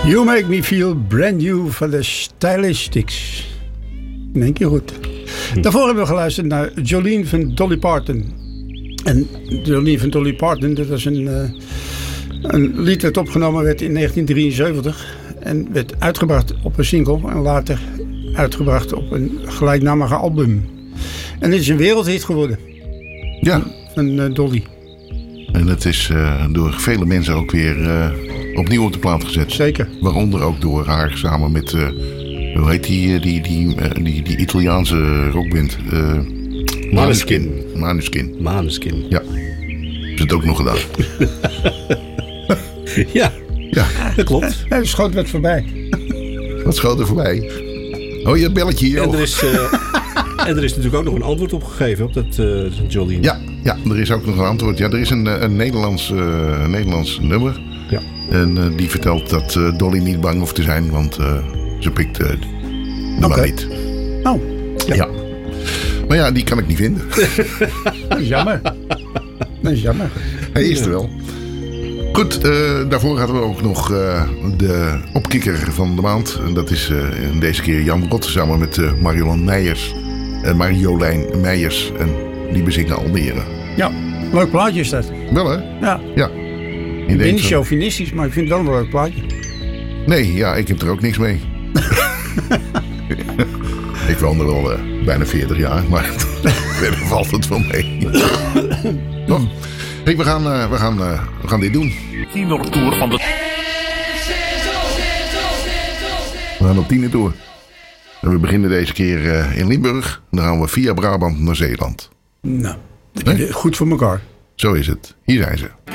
You Make Me Feel Brand New van de Stylistics. In één keer goed. Daarvoor hebben we geluisterd naar Jolene van Dolly Parton. En Jolene van Dolly Parton, dat was een lied dat opgenomen werd in 1973. En werd uitgebracht op een single en later uitgebracht op een gelijknamige album. En dit is een wereldhit geworden. Ja. Van Dolly. En het is door vele mensen ook weer opnieuw op de plaat gezet. Zeker. Waaronder ook door haar samen met, hoe heet die Italiaanse rockband? Maneskin. Ja. Is het ook nog gedaan. Ja, dat klopt. Er schoot wat voorbij. Wat schoot er voorbij? Oh, je belletje hier. En er is natuurlijk ook nog een antwoord op gegeven op dat Jolene. Ja, er is ook nog een antwoord. Ja, er is een Nederlands nummer. Ja. En die vertelt dat Dolly niet bang hoeft te zijn, want ze pikt de man niet. Oh. Ja. Maar ja, die kan ik niet vinden. Dat is jammer. Hij is er wel. Goed, daarvoor hadden we ook nog de opkikker van de maand. En dat is deze keer Jan Rot samen met Marjolein Meijers. En die bezingen Almere. Ja, leuk plaatje is dat. Wel hè? Ja. Ik ben niet chauvinistisch, maar ik vind het wel een leuk plaatje. Nee, ja, ik heb er ook niks mee. Ik woon er al bijna 40 jaar, maar verder valt het wel mee. Toch? Hey, we gaan dit doen. Tienertour van de... We gaan op tienertour. En we beginnen deze keer in Limburg. Dan gaan we via Brabant naar Zeeland. Nou, goed voor elkaar. Zo is het. Hier zijn ze.